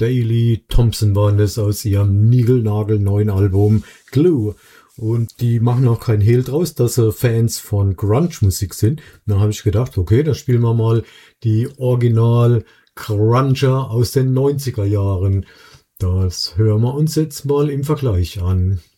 Daley Thompson waren das aus ihrem niegelnagelneuen Album Glue. Und die machen auch kein Hehl draus, dass sie Fans von Grunge-Musik sind. Und dann habe ich gedacht, okay, da spielen wir mal die Original-Grunger aus den 90er Jahren. Das hören wir uns jetzt mal im Vergleich an.